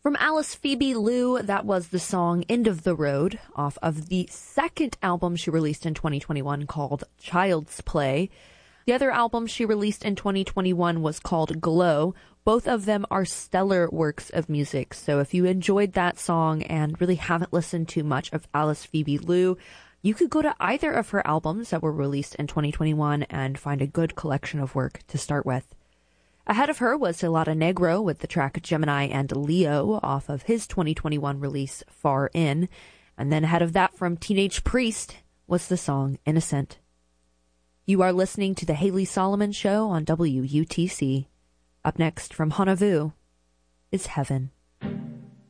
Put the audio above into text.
From Alice Phoebe Lou, that was the song End of the Road off of the second album she released in 2021 called Child's Play. The other album she released in 2021 was called Glow. Both of them are stellar works of music, so if you enjoyed that song and really haven't listened to much of Alice Phoebe Lou, you could go to either of her albums that were released in 2021 and find a good collection of work to start with. Ahead of her was Helada Negro with the track Gemini and Leo off of his 2021 release Far In. And then ahead of that from Teenage Priest was the song Innocent. You are listening to The Haley Solomon Show on WUTC. Up next from Hanavu is Heaven.